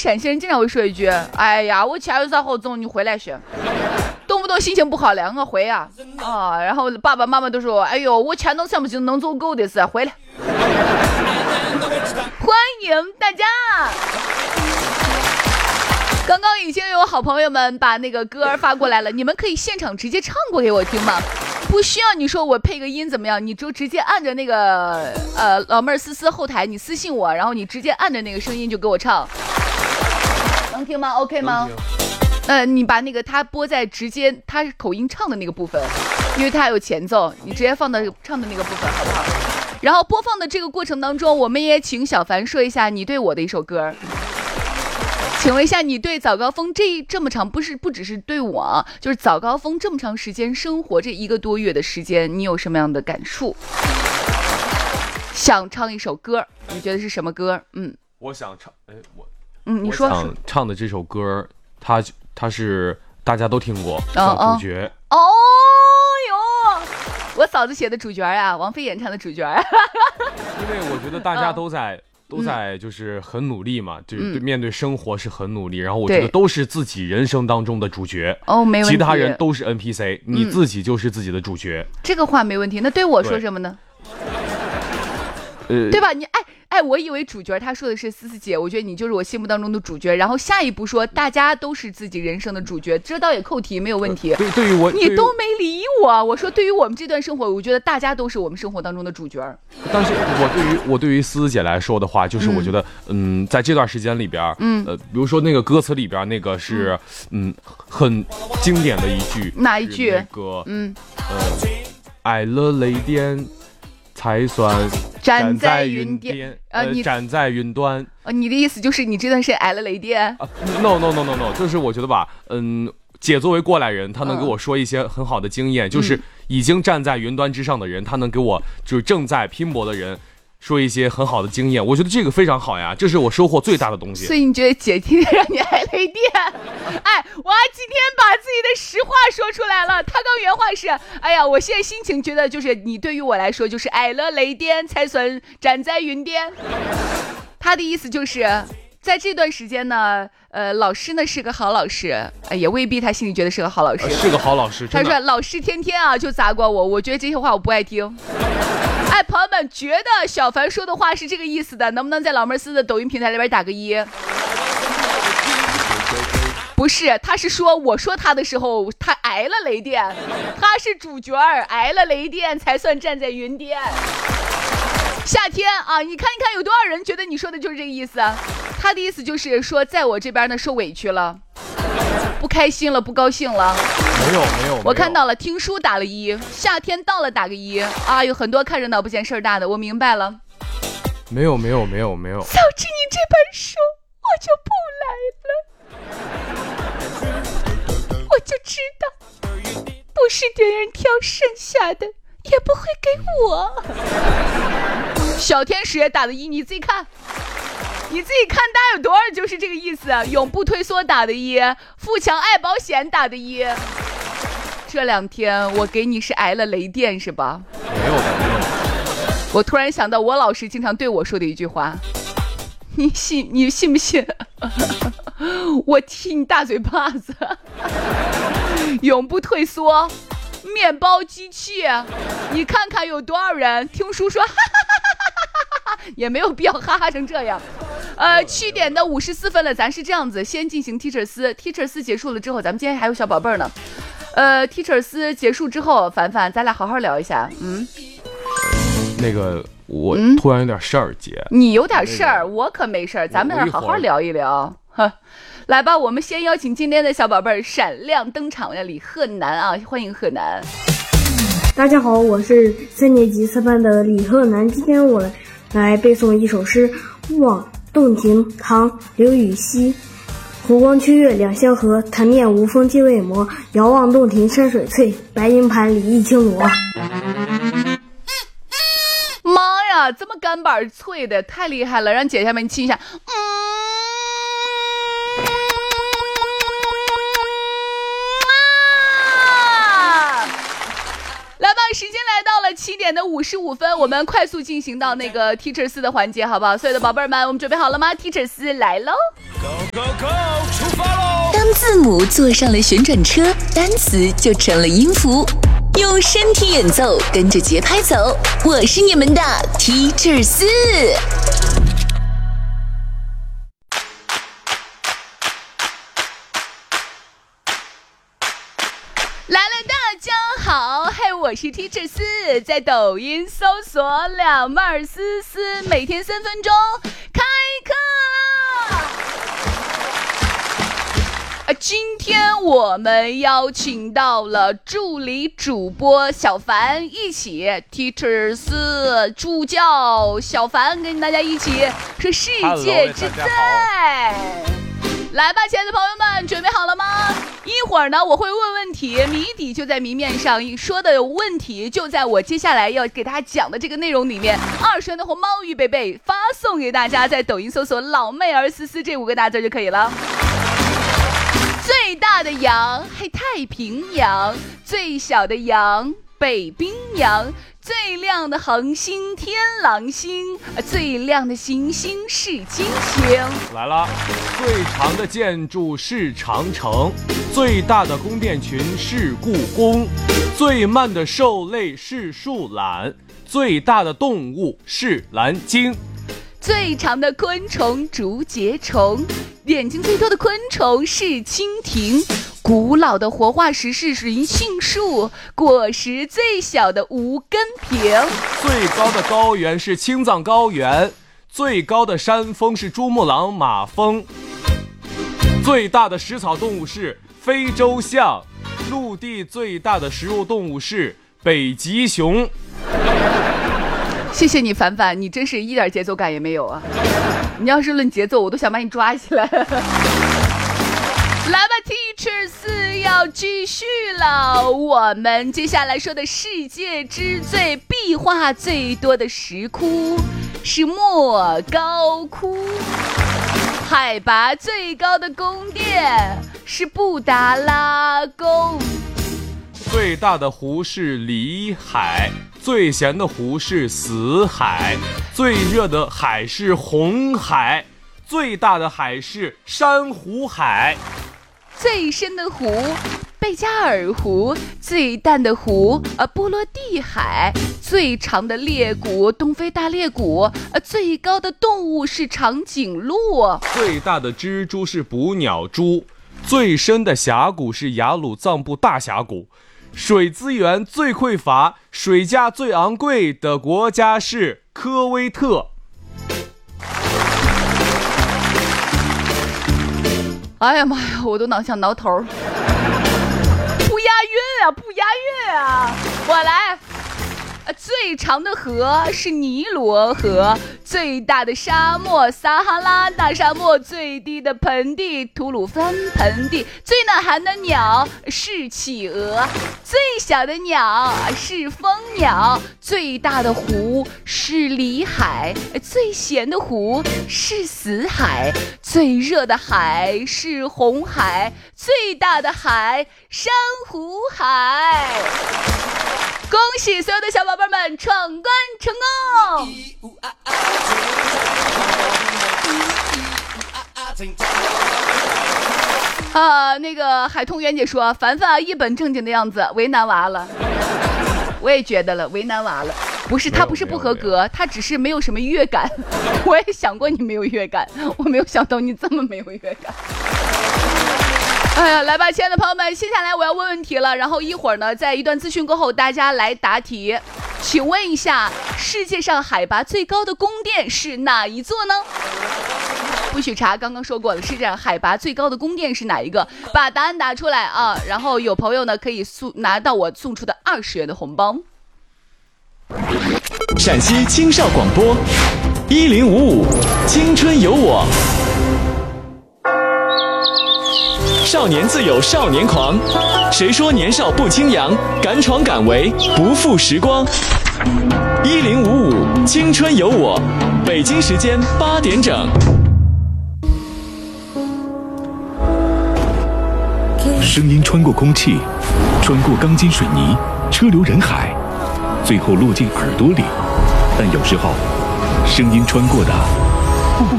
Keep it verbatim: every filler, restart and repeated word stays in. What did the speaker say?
陕西人经常会说一句，哎呀，我钱有啥好挣，你回来学。动不动心情不好两个回啊啊，然后爸爸妈妈都说，哎呦，我钱能钱不行，能足够的是回来。欢迎大家。刚刚已经有好朋友们把那个歌发过来了，你们可以现场直接唱过给我听吗？不需要你说我配个音怎么样，你就直接按着那个呃老妹儿思思后台你私信我，然后你直接按着那个声音就给我唱，能听吗 ？OK 吗？呃，你把那个他播在直接他口音唱的那个部分，因为他有前奏，你直接放到唱的那个部分好不好？然后播放的这个过程当中，我们也请小凡说一下你对我的一首歌。请问一下，你对早高峰这这么长，不是不只是对我，就是早高峰这么长时间生活这一个多月的时间，你有什么样的感触？想唱一首歌，你觉得是什么歌？嗯， 我想唱，哎，我， 嗯，你说。 我想唱的这首歌，它它是大家都听过，叫《主角》。 哦哟，我嫂子写的主角啊，王菲演唱的主角。 因为我觉得大家都在。哦都在就是很努力嘛，嗯、就是面对生活是很努力，然后我觉得都是自己人生当中的主角哦，没问题， 其他人都是 N P C，、嗯、你自己就是自己的主角。 这个话没问题，那对我说什么呢？呃，对吧？你哎哎，我以为主角他说的是思思姐，我觉得你就是我心目当中的主角。然后下一步说大家都是自己人生的主角，这倒也扣题，没有问题。 对，对于我， 你都没理我。我说对于我们这段生活，我觉得大家都是我们生活当中的主角。 但是我对于我对于思思姐来说的话，就是我觉得，嗯，嗯在这段时间里边，嗯，呃，比如说那个歌词里边那个是，嗯，嗯很经典的一句， 哪一句？ 那个，嗯，呃，挨了雷电。才算站在云巅， 呃，你站在云端。 呃，你的意思就是你这段时间挨了雷电、 啊、？No No No No No， 就是我觉得吧，嗯，姐作为过来人，她能给我说一些很好的经验，嗯、就是已经站在云端之上的人，她能给我就是正在拼搏的人。说一些很好的经验，我觉得这个非常好呀，这是我收获最大的东西。 所以你觉得姐今天让你挨雷电？哎，我今天把自己的实话说出来了。他刚原话是：哎呀，我现在心情觉得就是你对于我来说就是挨了雷电才算站在云巅。他的意思就是。在这段时间呢，呃，老师呢是个好老师，呃、也未必他心里觉得是个好老师，呃、 是个好老师。 他说老师天天啊就砸过我，我觉得这些话我不爱听。哎，朋友们，觉得小凡说的话是这个意思的，能不能在老妹儿丝的抖音平台里边打个一？不是，他是说我说他的时候，他挨了雷电，他是主角，挨了雷电才算站在云巅。夏天啊，你看一看有多少人觉得你说的就是这个意思。他的意思就是说在我这边呢受委屈了，不开心了，不高兴了。 没有没有， 我看到了，听书打了一，夏天到了打个一啊，有很多看热闹不嫌事儿大的，我明白了。 没有没有没有没有， 早知你这本书我就不来了，我就知道不是别人挑剩下的也不会给我。小天使也打的一，你自己看，你自己看，大家有多少就是这个意思。永不退缩打的一，富强爱保险打的一。这两天我给你是挨了雷电是吧？ 没有没有。 我突然想到我老师经常对我说的一句话，你信你信不信？我踢你大嘴巴子。永不退缩。面包机器，你看看有多少人听书说哈哈哈哈哈，也没有必要哈哈成这样。呃，七点的五十四分了，咱是这样子，先进行 teacher 斯 teacher 斯结束了之后，咱们今天还有小宝贝儿呢。呃 teacher 斯结束之后，凡凡咱俩好好聊一下。嗯， 那个我突然有点事儿，姐、嗯、 你有点事儿、那个、我可没事儿，咱们俩好好聊一聊。呵，来吧，我们先邀请今天的小宝贝儿闪亮登场的李贺南啊，欢迎贺南。 大家好，我是三年级三班的李贺南，今天我来背诵一首诗《望洞庭》，唐·刘禹锡。湖光秋月两相和，潭面无风皆为磨。遥望洞庭山水翠，白银盘里一青螺。 妈呀，这么干板脆的，太厉害了！让姐姐们亲一下。嗯。时间来到了七点的五十五分，我们快速进行到那个 Teacher 四的环节，好不好？所有的宝贝儿们，我们准备好了吗 ？Teacher 四来喽 ！Go go go， 出发喽！ 当字母坐上了旋转车，单词就成了音符。用身体演奏，跟着节拍走。我是你们的 Teacher 四。 来了，大家好，嘿，我是 Teacher 四，在抖音搜索两妹儿思思，每天三分钟，开课啦！啊，今天我们邀请到了助理主播小凡，一起 Teacher 四助教小凡跟大家一起说世界之最。来吧，亲爱的朋友们，准备好了吗？一会儿呢，我会问问题，谜底就在谜面上，说的问题就在我接下来要给大家讲的这个内容里面。二十元的红包预备备，发送给大家，在抖音搜索“老妹儿思思”这五个大字就可以了。最大的洋，嘿，太平洋；最小的洋，北冰洋。最亮的恒星天狼星，最亮的行星是金星。 来了，最长的建筑是长城，最大的宫殿群是故宫，最慢的兽类是树懒，最大的动物是蓝鲸。 最长的昆虫竹节虫，眼睛最多的昆虫是蜻蜓。古老的活化石是银杏树，果实最小的无根萍。 最高的高原是青藏高原，最高的山峰是珠穆朗玛峰。最大的食草动物是非洲象，陆地最大的食肉动物是北极熊。 谢谢你，凡凡，你真是一点节奏感也没有啊！你要是论节奏，我都想把你抓起来。来吧 ，Teacher 四要继续了。我们接下来说的世界之最、壁画最多的石窟是莫高窟，海拔最高的宫殿是布达拉宫。 最大的湖是里海，最咸的湖是死海，最热的海是红海，最大的海是珊瑚海。 最深的湖贝加尔湖，最淡的湖呃波罗的海，最长的裂谷东非大裂谷，呃最高的动物是长颈鹿， 最大的蜘蛛是捕鸟蛛，最深的峡谷是雅鲁藏布大峡谷。水资源最匮乏，水价最昂贵的国家是科威特。 哎呀妈呀，我都能想挠头，不押韵啊，不押韵啊！我来，最长的河是尼罗河，最大的沙漠撒哈拉大沙漠，最低的盆地吐鲁番盆地，最难寒的鸟是企鹅，最小的鸟是蜂鸟，最大的湖是里海，最咸的湖是死海，最热的海是红海，最大的海珊瑚海。恭喜所有的小宝贝们闯关成功！啊，那个海通媛姐说，凡凡一本正经的样子，为难娃了。我也觉得了，为难娃了。不是他不是不合格，他只是没有什么乐感。我也想过你没有乐感，我没有想到你这么没有乐感。哎呀，来吧，亲爱的朋友们，接下来我要问问题了，然后一会儿呢，在一段资讯过后，大家来答题。请问一下，世界上海拔最高的宫殿是哪一座呢？不许查，刚刚说过了，世界上海拔最高的宫殿是哪一个？把答案打出来啊！然后有朋友呢可以送拿到我送出的二十元的红包。 陕西青少广播一零五五，青春有我。少年自有少年狂，谁说年少不轻扬？敢闯敢为，不负时光。一零五五，青春有我。北京时间八点整。 声音穿过空气，穿过钢筋水泥，车流人海， 最后落进耳朵里，但有时候，声音穿过的